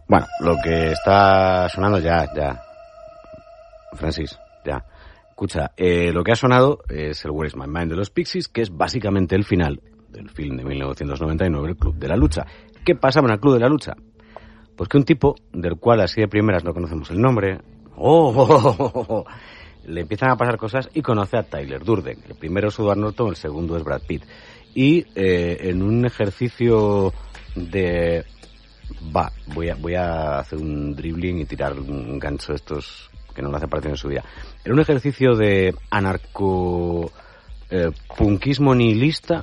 Bueno, lo que está sonando ya. Francis, ya. Escucha, lo que ha sonado es el Where is My Mind de los Pixies, que es básicamente el final del film de 1999, El Club de la Lucha. ¿Qué pasaba en el Club de la Lucha? Pues que un tipo, del cual así de primeras no conocemos el nombre, le empiezan a pasar cosas y conoce a Tyler Durden. El primero es Edward Norton, el segundo es Brad Pitt. Y en un ejercicio de... voy a hacer un dribbling y tirar un gancho de estos que no lo hace parecer en su vida. En un ejercicio de anarco-punkismo nihilista,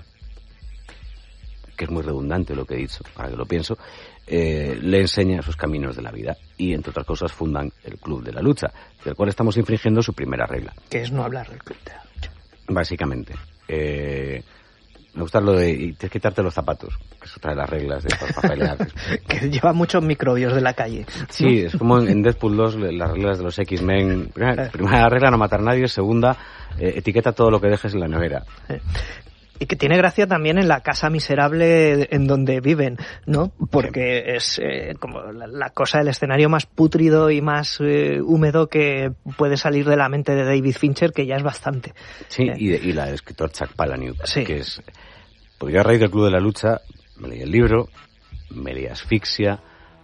que es muy redundante lo que he dicho, ahora que lo pienso, le enseña sus caminos de la vida y, entre otras cosas, fundan el Club de la Lucha, del cual estamos infringiendo su primera regla. Que es no hablar del Club de la Lucha. Básicamente. Me gusta lo de tienes que quitarte los zapatos, que es otra de las reglas de para pelear. Que lleva muchos microbios de la calle. Sí, es como en Deadpool 2, las reglas de los X-Men. Primera regla, no matar a nadie. Segunda, etiqueta todo lo que dejes en la nevera. Y que tiene gracia también en la casa miserable en donde viven, ¿no? Porque es como la cosa, el escenario más pútrido y más húmedo que puede salir de la mente de David Fincher, que ya es bastante. Sí, y la del escritor Chuck Palahniuk, sí. Que es... Porque yo a raíz del Club de la Lucha me leí el libro, me leí Asfixia,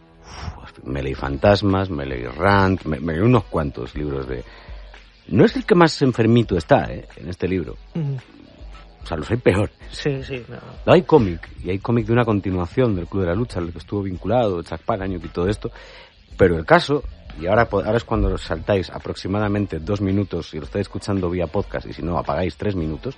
me leí Fantasmas, me leí Rant, me leí unos cuantos libros de... No es el que más enfermito está, en este libro. Uh-huh. O sea, los hay peor. Sí. No. Hay cómic, y hay cómic de una continuación del Club de la Lucha, al que estuvo vinculado, Chuck Palahniuk y todo esto. Pero el caso, y ahora es cuando saltáis aproximadamente 2 minutos y lo estáis escuchando vía podcast, y si no, apagáis 3 minutos.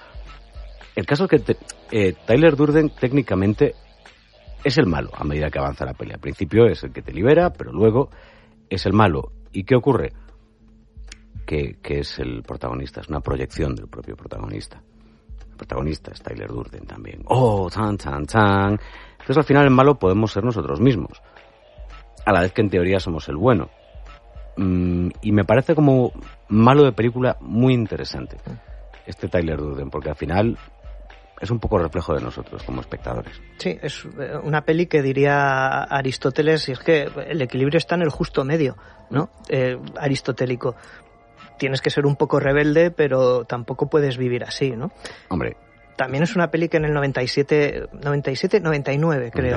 El caso es que Tyler Durden técnicamente es el malo a medida que avanza la pelea. Al principio es el que te libera, pero luego es el malo. ¿Y qué ocurre? Que es el protagonista, es una proyección del propio protagonista. El protagonista es Tyler Durden también. Chan. Entonces al final el malo podemos ser nosotros mismos, a la vez que en teoría somos el bueno. Y me parece como malo de película muy interesante este Tyler Durden, porque al final es un poco reflejo de nosotros como espectadores. Sí, es una peli que diría Aristóteles, y es que el equilibrio está en el justo medio, ¿no? Aristotélico. Tienes que ser un poco rebelde, pero tampoco puedes vivir así, ¿no? Hombre. También es una peli que en el 99, creo.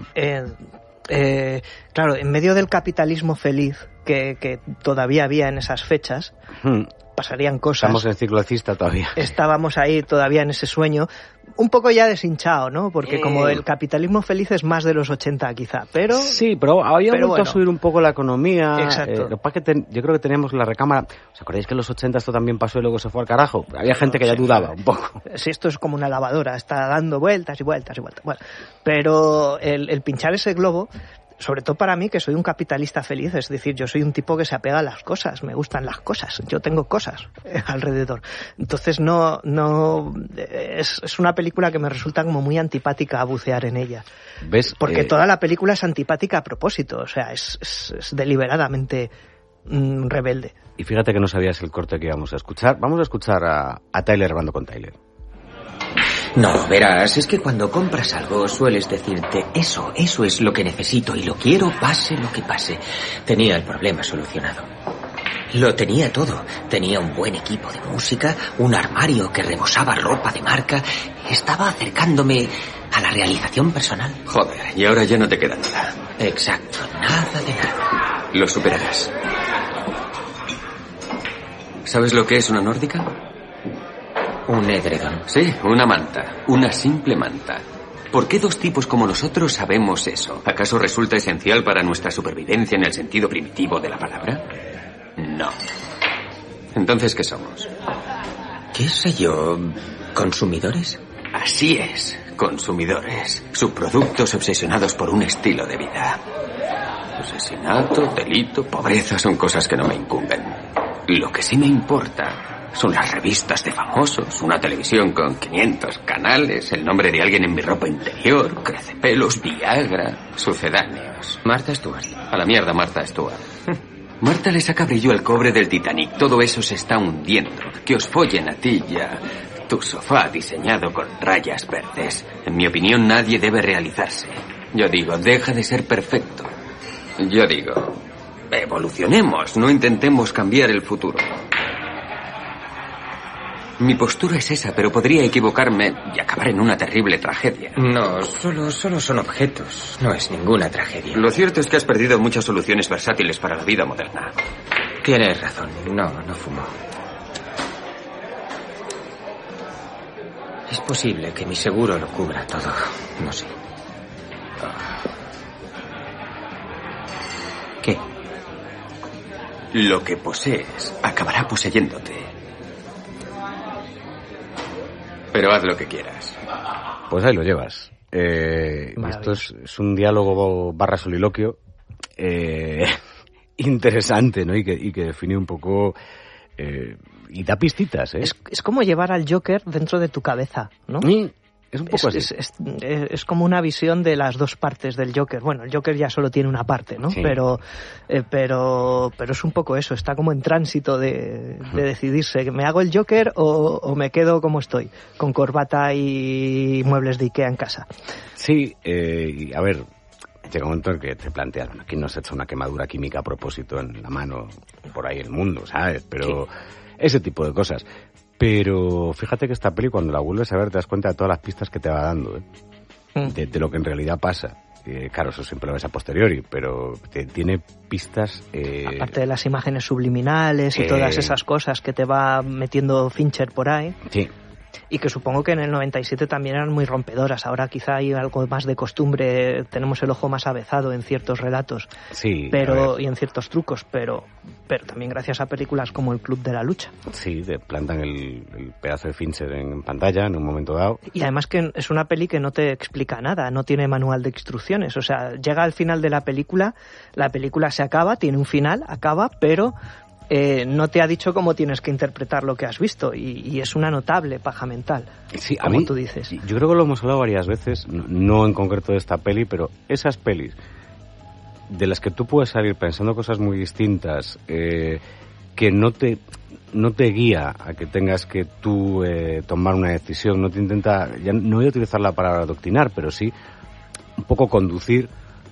99. Claro, en medio del capitalismo feliz que todavía había en esas fechas, pasarían cosas. Estamos en ciclo alcista todavía. Estábamos ahí todavía en ese sueño, un poco ya deshinchado, ¿no? Porque como el capitalismo feliz es más de los 80 quizá, pero... Sí, pero había vuelto a subir un poco la economía. Exacto. Lo que pasa es que yo creo que teníamos la recámara... ¿Os acordáis que en los 80 esto también pasó y luego se fue al carajo? Había gente que ya dudaba un poco. Sí, esto es como una lavadora, está dando vueltas y vueltas y vueltas. Bueno, pero el pinchar ese globo... Sobre todo para mí, que soy un capitalista feliz, es decir, yo soy un tipo que se apega a las cosas, me gustan las cosas, yo tengo cosas alrededor. Entonces es una película que me resulta como muy antipática a bucear en ella. ¿Ves? Porque toda la película es antipática a propósito, o sea, es deliberadamente rebelde. Y fíjate que no sabías el corte que íbamos a escuchar. Vamos a escuchar a Tyler hablando con Tyler. No, verás, es que cuando compras algo sueles decirte, eso es lo que necesito y lo quiero pase lo que pase. Tenía el problema solucionado. Lo tenía todo. Tenía un buen equipo de música, un armario que rebosaba ropa de marca. Estaba acercándome a la realización personal. Joder, y ahora ya no te queda nada. Exacto, nada de nada. Lo superarás. ¿Sabes lo que es una nórdica? Un edredón. Sí, una manta. Una simple manta. ¿Por qué 2 tipos como nosotros sabemos eso? ¿Acaso resulta esencial para nuestra supervivencia en el sentido primitivo de la palabra? No. Entonces, ¿qué somos? ¿Qué sé yo? ¿Consumidores? Así es, consumidores. Subproductos obsesionados por un estilo de vida. Asesinato, delito, pobreza son cosas que no me incumben. Lo que sí me importa son las revistas de famosos, una televisión con 500 canales, el nombre de alguien en mi ropa interior, crecepelos, Viagra, sucedáneos. Martha Stewart. A la mierda, Martha Stewart. Marta le saca brillo al cobre del Titanic. Todo eso se está hundiendo. Que os follen a ti ya. Tu sofá diseñado con rayas verdes. En mi opinión, nadie debe realizarse. Yo digo, deja de ser perfecto. Yo digo, evolucionemos, no intentemos cambiar el futuro. Mi postura es esa, pero podría equivocarme y acabar en una terrible tragedia. No, solo son objetos. No es ninguna tragedia. Lo cierto es que has perdido muchas soluciones versátiles para la vida moderna. Tienes razón. No fumo. Es posible que mi seguro lo cubra todo. No sé. ¿Qué? Lo que posees acabará poseyéndote. Pero haz lo que quieras. Pues ahí lo llevas. Esto es un diálogo / soliloquio interesante, ¿no? Y que define un poco... y da pistitas, ¿eh? Es como llevar al Joker dentro de tu cabeza, ¿no? Sí, es un poco así. Es como una visión de las dos partes del Joker. Bueno, el Joker ya solo tiene una parte, ¿no? Sí. Pero es un poco eso. Está como en tránsito de decidirse. ¿Me hago el Joker o me quedo como estoy? Con corbata y muebles de Ikea en casa. Sí, y a ver... Llega un momento en que te planteas, bueno, ¿quién nos echa una quemadura química a propósito en la mano por ahí el mundo, ¿sabes? Pero sí. Ese tipo de cosas. Pero fíjate que esta peli, cuando la vuelves a ver, te das cuenta de todas las pistas que te va dando, ¿eh? De lo que en realidad pasa. Claro, eso siempre lo ves a posteriori, pero tiene pistas... Aparte de las imágenes subliminales y todas esas cosas que te va metiendo Fincher por ahí. Sí. Y que supongo que en el 97 también eran muy rompedoras. Ahora quizá hay algo más de costumbre, tenemos el ojo más avezado en ciertos relatos, sí, y en ciertos trucos, pero también gracias a películas como El Club de la Lucha. Sí, te plantan el pedazo de Fincher en pantalla en un momento dado. Y además que es una peli que no te explica nada, no tiene manual de instrucciones. O sea, llega al final de la película se acaba, tiene un final, acaba, pero... no te ha dicho cómo tienes que interpretar lo que has visto y es una notable paja mental, sí, como a mí, tú dices. Yo creo que lo hemos hablado varias veces, no en concreto de esta peli, pero esas pelis de las que tú puedes salir pensando cosas muy distintas, que no te guía a que tengas que tú tomar una decisión, no te intenta, ya no voy a utilizar la palabra adoctrinar, pero sí un poco conducir.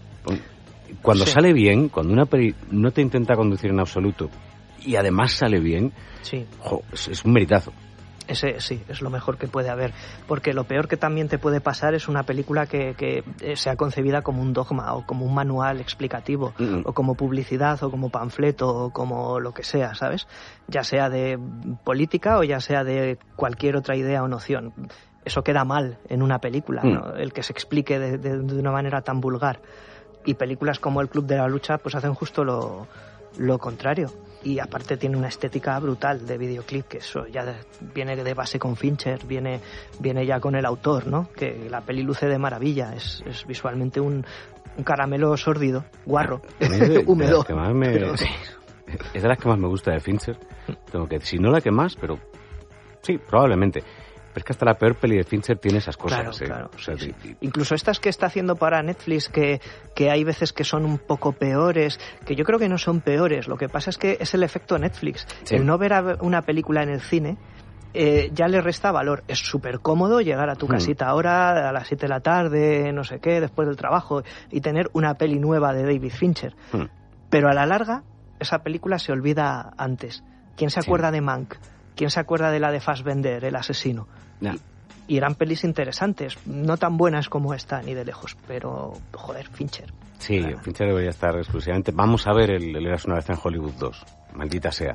Cuando sale bien, cuando una peli no te intenta conducir en absoluto, y además sale bien, sí. Es un meritazo. Ese sí, es lo mejor que puede haber, porque lo peor que también te puede pasar es una película que sea concebida como un dogma o como un manual explicativo, o como publicidad o como panfleto o como lo que sea, ¿sabes? Ya sea de política o ya sea de cualquier otra idea o noción. Eso queda mal en una película, ¿no? El que se explique de una manera tan vulgar. Y películas como El Club de la Lucha pues hacen justo lo contrario. Y aparte tiene una estética brutal de videoclip, que eso ya viene de base con Fincher, viene ya con el autor, ¿no? Que la peli luce de maravilla, es visualmente un caramelo sórdido, guarro, húmedo. Es de las que más me gusta de Fincher. Tengo que, si no la que más, pero sí, probablemente. Pero es que hasta la peor peli de Fincher tiene esas cosas. Claro, o sea, sí. Incluso estas que está haciendo para Netflix, que hay veces que son un poco peores, que yo creo que no son peores. Lo que pasa es que es el efecto Netflix. Sí. El no ver una película en el cine ya le resta valor. Es súper cómodo llegar a tu casita ahora, a las 7 de la tarde, no sé qué, después del trabajo, y tener una peli nueva de David Fincher. Pero a la larga, esa película se olvida antes. ¿Quién se acuerda de Mank? ¿Quién se acuerda de la de Fassbender, El asesino? No. Y eran pelis interesantes, no tan buenas como esta, ni de lejos, pero, joder, Fincher. Sí, Fincher debería estar exclusivamente... Vamos a ver el Eras una vez en Hollywood 2, maldita sea.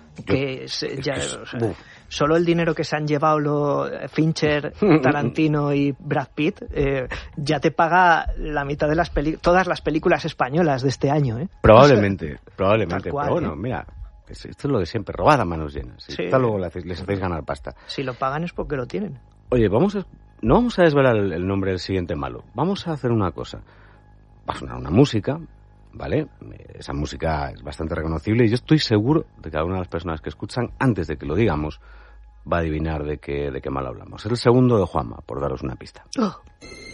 Solo el dinero que se han llevado Fincher, Tarantino y Brad Pitt ya te paga la mitad de todas las películas españolas de este año, ¿eh? Probablemente, cual, pero bueno, mira... Esto es lo de siempre, robad a manos llenas. Sí. Hasta luego les hacéis ganar pasta. Si lo pagan es porque lo tienen. Oye, no vamos a desvelar el nombre del siguiente malo. Vamos a hacer una cosa. Va a sonar una música, ¿vale? Esa música es bastante reconocible y yo estoy seguro de que cada una de las personas que escuchan, antes de que lo digamos, va a adivinar de qué malo hablamos. Es el segundo de Juanma, por daros una pista. Oh.